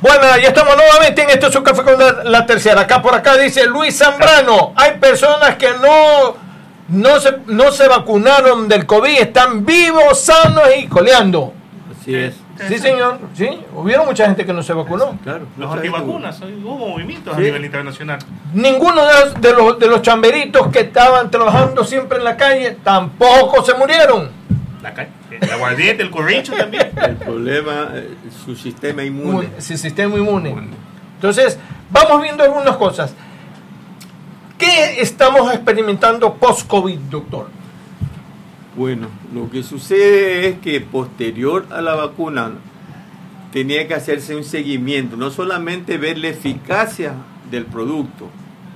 Bueno, ya estamos nuevamente en este su café con la tercera. Acá por acá dice Luis Zambrano. Hay personas que no se vacunaron del COVID, están vivos, sanos y coleando. Así es. Sí, señor. Sí, hubieron mucha gente que no se vacunó. Claro. Los antivacunas, hubo movimientos a nivel internacional. Ninguno de los chamberitos que estaban trabajando siempre en la calle tampoco se murieron. El aguardiente, el corrincho también. El problema, su sistema inmune. Su sistema inmune. Entonces, vamos viendo algunas cosas. ¿Qué estamos experimentando post-COVID, doctor? Bueno, lo que sucede es que posterior a la vacuna tenía que hacerse un seguimiento, no solamente ver la eficacia del producto,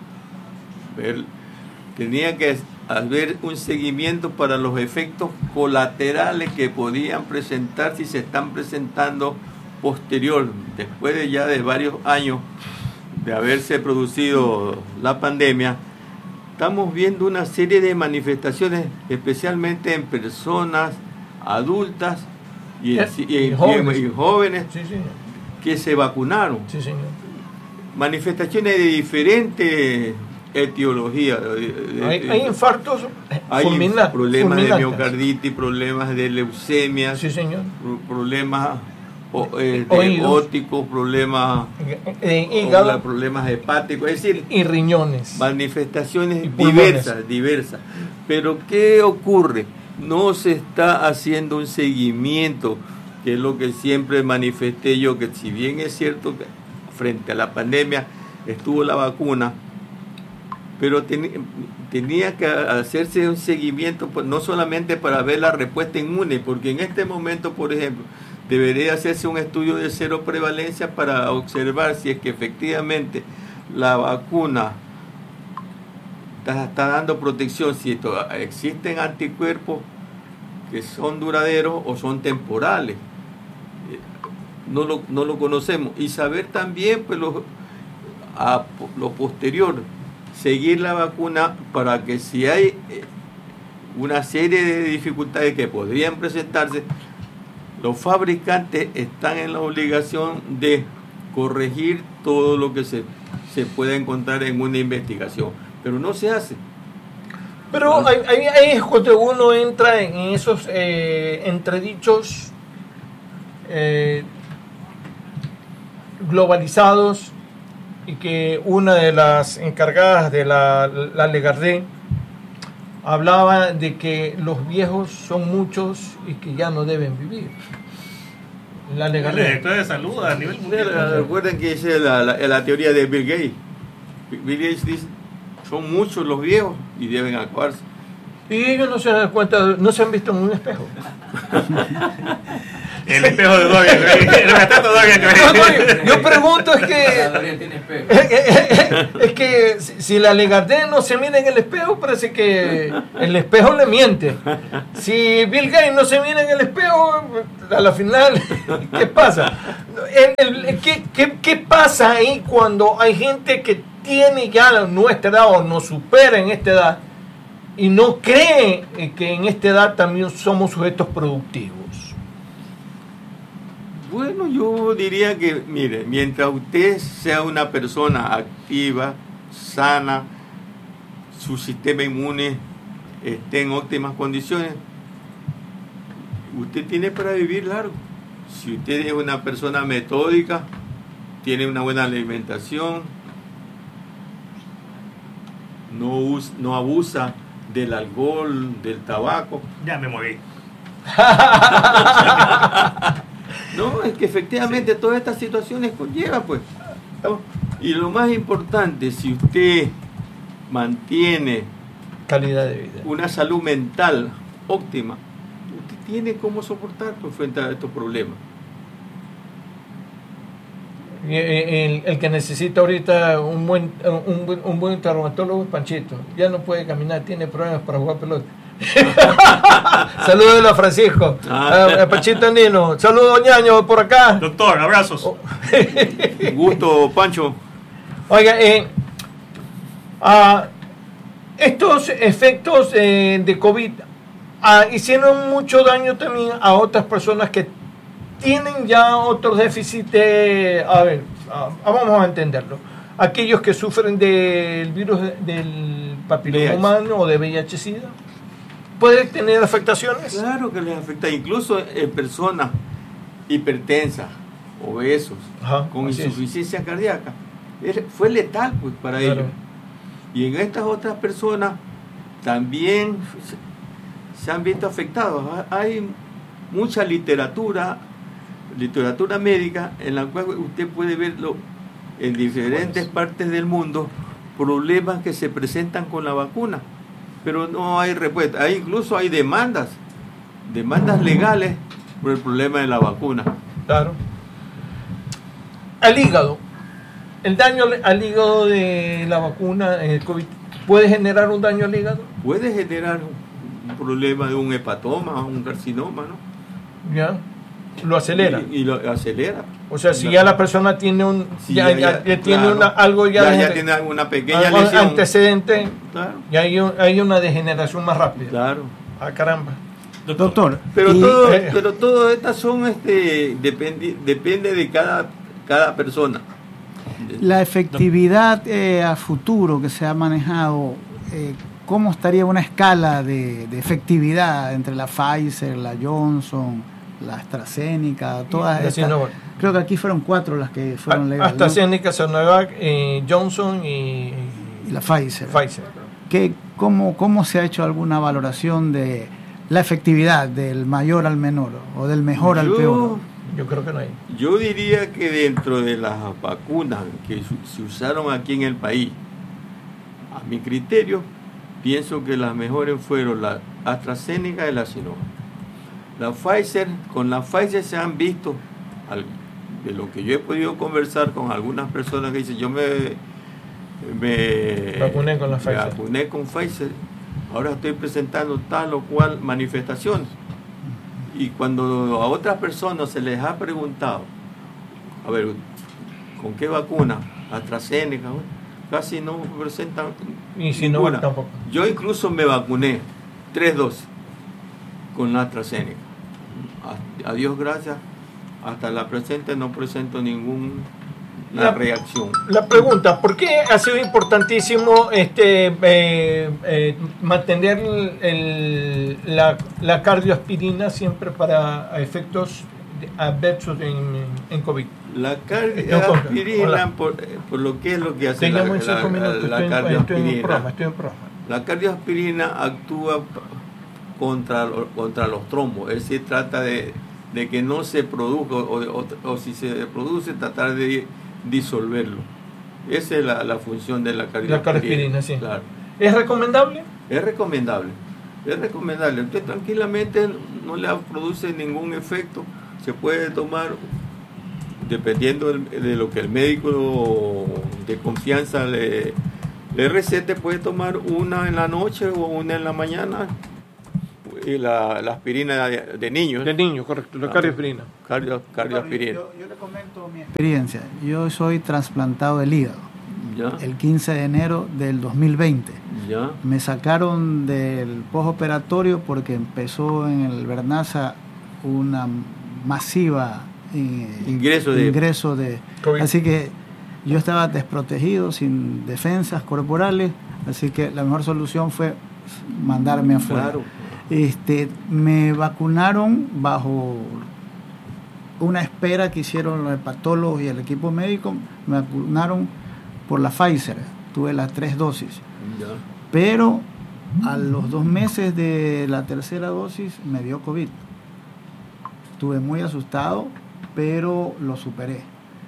tenía que haber un seguimiento para los efectos colaterales que podían presentar si se están presentando posterior, después de varios años de haberse producido la pandemia. Estamos viendo una serie de manifestaciones, especialmente en personas adultas y jóvenes Sí, que se vacunaron. sí, señor. Manifestaciones de diferentes etiologías. Hay infartos Hay fulminantes. problemas de miocarditis, problemas de leucemia, Sí, señor. problemas Oídos. ópticos, problemas Hígado problemas hepáticos, es decir, y riñones. manifestaciones Y pulmones. diversas. Pero ¿qué ocurre? No se está haciendo un seguimiento, que es lo que siempre manifesté yo, que si bien es cierto que frente a la pandemia estuvo la vacuna, pero tenía que hacerse un seguimiento, pues, no solamente para ver la respuesta inmune, porque en este momento, por ejemplo, debería hacerse un estudio de cero prevalencia para observar si es que efectivamente la vacuna está dando protección, si existen anticuerpos que son duraderos o son temporales. No lo conocemos. Y saber también, pues, lo posterior, seguir la vacuna para que si hay una serie de dificultades que podrían presentarse, los fabricantes están en la obligación de corregir todo lo que se pueda encontrar en una investigación, pero no se hace. Pero ahí es cuando uno entra en esos entredichos globalizados, y que una de las encargadas de la Legardé hablaba de que los viejos son muchos y que ya no deben vivir. La Legardé. El director de salud a nivel mundial. Recuerden que dice la teoría de Bill Gates. Bill Gates dice, son muchos los viejos y deben actuarse. Y ellos no se dan cuenta, no se han visto en un espejo. El espejo de Dorian, el retrato de Dorian. Yo pregunto, es que si la Legardé no se mira en el espejo, parece que el espejo le miente. Si Bill Gates no se mira en el espejo, a la final, ¿qué pasa? ¿Qué pasa ahí cuando hay gente que tiene ya nuestra edad o nos supera en esta edad y no cree que en esta edad también somos sujetos productivos? Bueno, yo diría que, mire, mientras usted sea una persona activa, sana, su sistema inmune esté en óptimas condiciones, usted tiene para vivir largo. Si usted es una persona metódica, tiene una buena alimentación, no abusa del alcohol, del tabaco. Ya me morí. No, es que efectivamente todas estas situaciones conllevan, pues, ¿no? Y lo más importante, si usted mantiene Calidad de vida. una salud mental óptima, usted tiene cómo soportar, pues, frente a estos problemas. El que necesita ahorita un buen traumatólogo es Panchito. Ya no puede caminar, tiene problemas para jugar pelota. Saludos a Francisco, a Panchito Andino. Saludos, ñaño, por acá. Doctor, abrazos. Un gusto, Pancho. Oiga, estos efectos de COVID hicieron mucho daño también a otras personas que tienen ya otros déficits vamos a entenderlo. Aquellos que sufren del virus del papiloma humano o de VIH-Sida, ¿pueden tener afectaciones? Claro que les afecta, incluso en personas hipertensas, obesos, con insuficiencia cardíaca. Fue letal pues para ellos. Y en estas otras personas también se han visto afectados. Hay mucha literatura médica en la cual usted puede verlo en diferentes partes del mundo, problemas que se presentan con la vacuna, pero no hay respuesta. Incluso hay demandas legales por el problema de la vacuna. Claro. Al hígado, el daño al hígado de la vacuna en el COVID, ¿puede generar un daño al hígado? Puede generar un problema de un hepatoma, un carcinoma, ¿no? Ya, lo acelera. Y lo acelera. O sea, si ya la persona tiene tiene una pequeña lesión, antecedente, claro, ya hay una degeneración más rápida. Claro. Ah, caramba. Doctor, pero todas estas son depende de cada persona. La efectividad a futuro que se ha manejado, ¿cómo estaría una escala de efectividad entre la Pfizer, la Johnson, la AstraZeneca, todas estas? Creo que aquí fueron 4 las que fueron legales. AstraZeneca, Sinovac, Johnson y la Pfizer. ¿Cómo se ha hecho alguna valoración de la efectividad del mayor al menor o del mejor al peor? Yo creo que no hay. Yo diría que dentro de las vacunas que se usaron aquí en el país, a mi criterio, pienso que las mejores fueron la AstraZeneca y la Sinovac. Con la Pfizer se han visto, de lo que yo he podido conversar con algunas personas que dicen, yo me vacuné con la Pfizer. Me vacuné con Pfizer, ahora estoy presentando tal o cual manifestaciones. Y cuando a otras personas se les ha preguntado, a ver, ¿con qué vacuna? AstraZeneca, casi no presentan ninguna. Tampoco. Yo incluso me vacuné 3 dosis con la AstraZeneca. A Dios gracias, hasta la presente no presento ninguna reacción. La pregunta, ¿por qué ha sido importantísimo mantener la cardioaspirina siempre para efectos adversos en COVID? La cardioaspirina, por lo que es lo que hace la cardioaspirina. Estoy en programa. La cardioaspirina actúa contra los trombos, es decir, trata de que no se produzca o si se produce, tratar de disolverlo. Esa es la función de la cardioaspirina. La cardioaspirina, sí. Claro. ¿Es recomendable? Es recomendable. Usted tranquilamente no le produce ningún efecto. Se puede tomar, dependiendo de lo que el médico de confianza le recete, puede tomar una en la noche o una en la mañana. Y la aspirina de niños. De niños, correcto, la cardioaspirina. Cardioaspirina. Yo le comento mi experiencia. Yo soy trasplantado del hígado. ¿Ya? El 15 de enero del 2020. ¿Ya? Me sacaron del postoperatorio porque empezó en el Vernaza una masiva ingreso de COVID. Así que yo estaba desprotegido, sin defensas corporales, así que la mejor solución fue mandarme afuera. Claro. Me vacunaron bajo una espera que hicieron los hepatólogos y el equipo médico. Me vacunaron por la Pfizer, tuve las 3 dosis. Ya. Pero a los 2 meses de la tercera dosis me dio COVID. Estuve muy asustado, pero lo superé.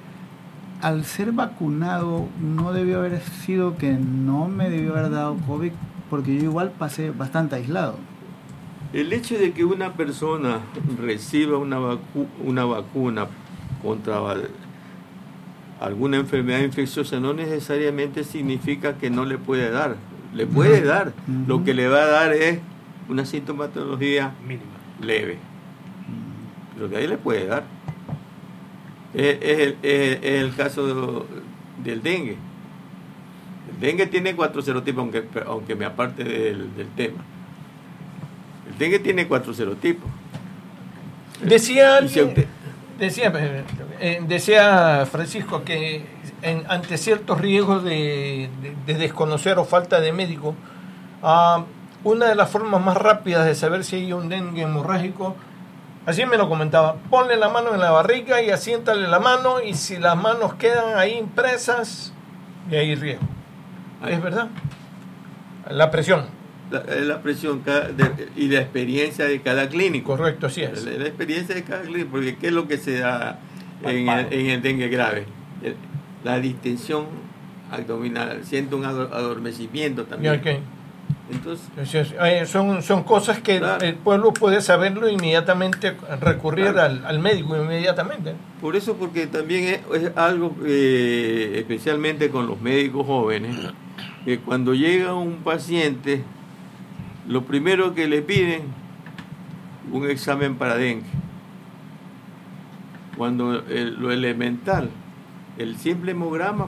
Al ser vacunado no debió haber sido que no me debió haber dado COVID, porque yo igual pasé bastante aislado. El hecho de que una persona reciba una vacuna contra alguna enfermedad infecciosa no necesariamente significa que no le puede dar. Le puede dar. Lo que le va a dar es una sintomatología mínima, leve. Pero de ahí le puede dar. Es el caso del dengue. El dengue tiene 4 serotipos, aunque me aparte del tema. El dengue tiene 4 serotipos. Decía alguien, Decía Francisco que ante ciertos riesgos de desconocer o falta de médico, una de las formas más rápidas de saber si hay un dengue hemorrágico, así me lo comentaba, ponle la mano en la barriga y asiéntale la mano, y si las manos quedan ahí impresas, y hay riesgo. ¿Es verdad? La presión. La presión y la experiencia de cada clínico. Correcto, así es. La experiencia de cada clínico, porque ¿qué es lo que se da en el dengue grave? La distensión abdominal, siente un adormecimiento también. Okay. Entonces, son cosas que claro, el pueblo puede saberlo inmediatamente, recurrir claro, al médico inmediatamente. Por eso, porque también es algo, especialmente con los médicos jóvenes, que cuando llega un paciente, lo primero que le piden, un examen para dengue. Cuando lo elemental, el simple hemograma,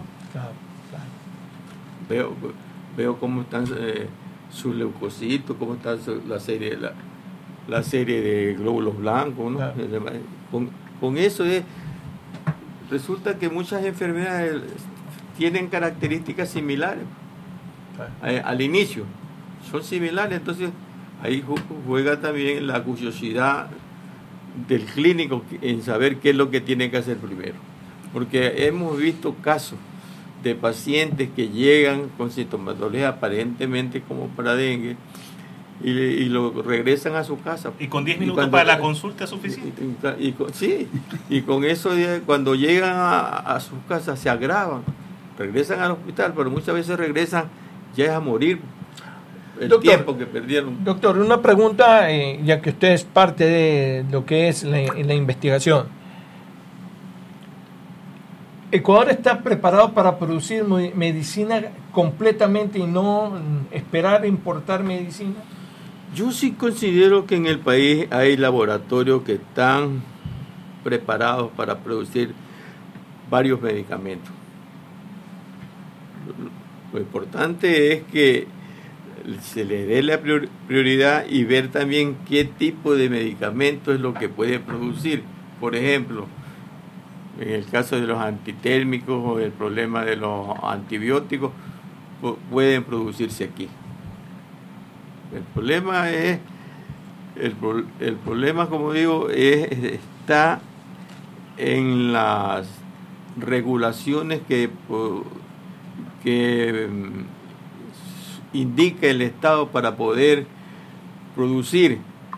claro. Veo cómo están sus leucocitos, cómo está la serie de glóbulos blancos, ¿no? Claro. Con eso resulta que muchas enfermedades tienen características similares. Claro. Al inicio son similares, entonces ahí juega también la curiosidad del clínico en saber qué es lo que tiene que hacer primero, porque hemos visto casos de pacientes que llegan con sintomatología aparentemente como para dengue y lo regresan a su casa. Y con 10 minutos para la consulta es suficiente. Y con eso, cuando llegan a sus casas se agravan, regresan al hospital, pero muchas veces regresan ya a morir el tiempo que perdieron. Doctor, una pregunta, ya que usted es parte de lo que es la investigación. ¿Ecuador está preparado para producir medicina completamente y no esperar importar medicina? Yo sí considero que en el país hay laboratorios que están preparados para producir varios medicamentos. Lo importante es que se le dé la prioridad y ver también qué tipo de medicamento es lo que puede producir. Por ejemplo, en el caso de los antitérmicos o el problema de los antibióticos, pueden producirse aquí. El problema es, el problema, como digo, está en las regulaciones que indica el Estado para poder producir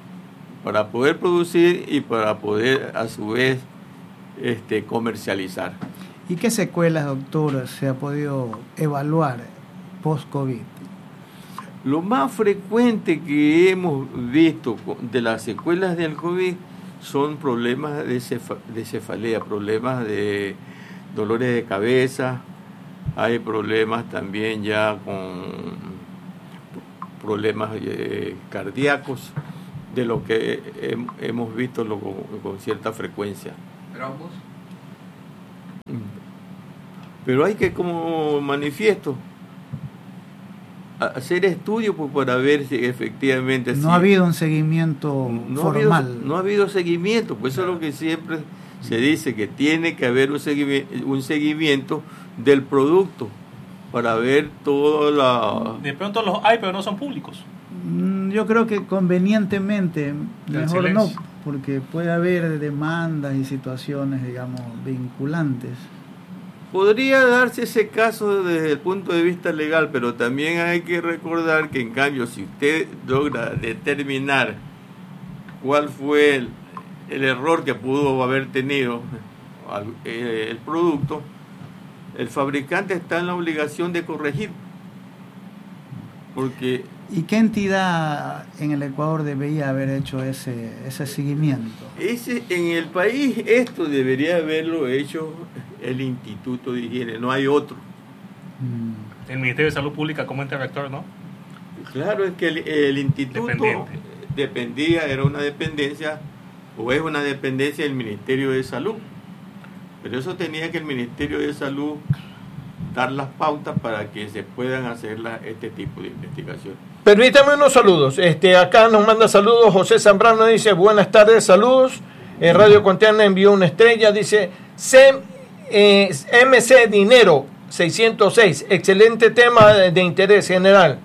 y para poder a su vez comercializar. ¿Y qué secuelas, doctor, se ha podido evaluar post-COVID? Lo más frecuente que hemos visto de las secuelas del COVID son problemas de cefalea, problemas de dolores de cabeza, hay problemas también ya con problemas cardíacos, de lo que hemos visto con cierta frecuencia. ¿Trombos? Pero hay que, como manifiesto, hacer estudios para ver si efectivamente... No ha habido un seguimiento formal. No ha habido seguimiento, pues eso es lo que siempre se dice, que tiene que haber un seguimiento del producto para ver todo la... De pronto los hay, pero no son públicos. Yo creo que convenientemente, mejor no, porque puede haber demandas y situaciones, digamos, vinculantes. Podría darse ese caso desde el punto de vista legal, pero también hay que recordar que, en cambio, si usted logra determinar cuál fue el error que pudo haber tenido el producto, el fabricante está en la obligación de corregir. Porque... ¿Y qué entidad en el Ecuador debería haber hecho ese seguimiento? En el país esto debería haberlo hecho el Instituto de Higiene, no hay otro. El Ministerio de Salud Pública como ente rector, ¿no? Claro, es que el instituto dependía, era una dependencia, o es una dependencia del Ministerio de Salud. Pero eso tenía que el Ministerio de Salud dar las pautas para que se puedan hacer este tipo de investigación. Permítame unos saludos. Acá nos manda saludos José Zambrano, dice buenas tardes, saludos. Radio Conterna envió una estrella, dice MC Dinero 606, excelente tema de interés general.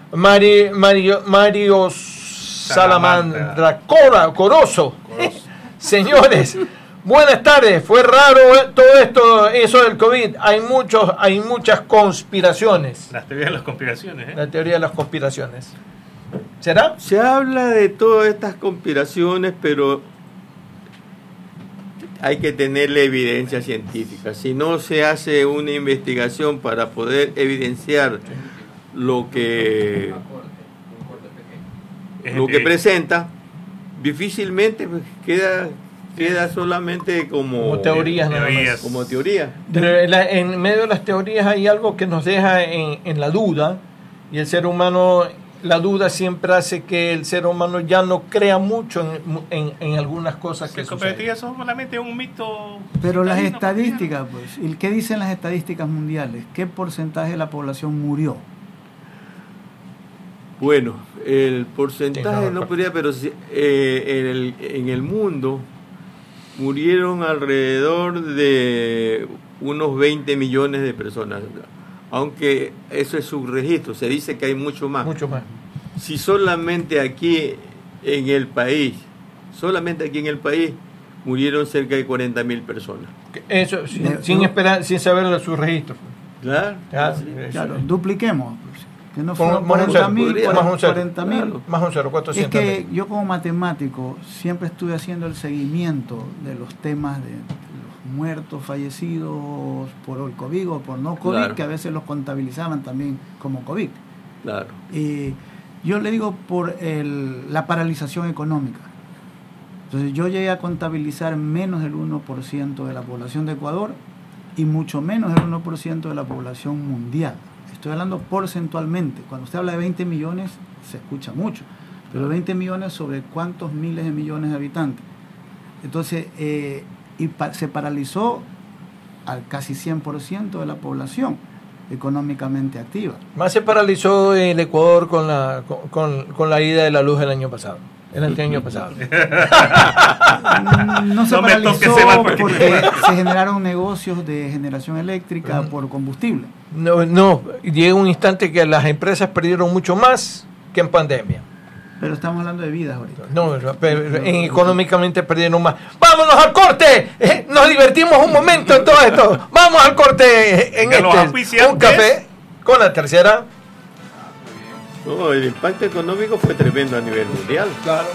Mario Salamandra Corozo. Señores, buenas tardes. Fue raro todo esto, eso del COVID. Hay muchas conspiraciones. Las teorías de las conspiraciones, ¿eh? La teoría de las conspiraciones. ¿Será? Se habla de todas estas conspiraciones, pero hay que tenerle evidencia científica. Si no se hace una investigación para poder evidenciar lo que presenta, difícilmente pues, queda solamente como teorías nada más. Como teoría. Pero en medio de las teorías hay algo que nos deja en la duda, y el ser humano, la duda siempre hace que el ser humano ya no crea mucho en algunas cosas que suceden. Las cooperativas son solamente un mito. Pero las estadísticas, pues, ¿y qué dicen las estadísticas mundiales? ¿Qué porcentaje de la población murió? Bueno, el porcentaje no podría, pero en el mundo murieron alrededor de unos 20 millones de personas, aunque eso es subregistro, se dice que hay mucho más. Mucho más. Si solamente aquí en el país murieron cerca de 40.000 personas. Eso, sin saber su registro. Claro. Claro, dupliquemos. Que no Más fueron un 40.000. Más un 0, 400.000. Es que yo como matemático siempre estuve haciendo el seguimiento de los temas de los muertos, fallecidos por el COVID o por no COVID, claro, que a veces los contabilizaban también como COVID. Claro. Yo le digo por la paralización económica. Entonces yo llegué a contabilizar menos del 1% de la población de Ecuador y mucho menos del 1% de la población mundial. Estoy hablando porcentualmente. Cuando usted habla de 20 millones, se escucha mucho. Pero 20 millones sobre cuántos miles de millones de habitantes. Entonces, se paralizó al casi 100% de la población económicamente activa. Más se paralizó el Ecuador con la ida de la luz el año pasado. El año pasado. No se paralizó porque se generaron negocios de generación eléctrica por combustible. No, llega un instante que las empresas perdieron mucho más que en pandemia. Pero estamos hablando de vidas ahorita. No, pero económicamente perdieron más. ¡Vámonos al corte! Nos divertimos un momento en todo esto. ¡Vamos al corte! Un café con la tercera. No, el impacto económico fue tremendo a nivel mundial. Claro.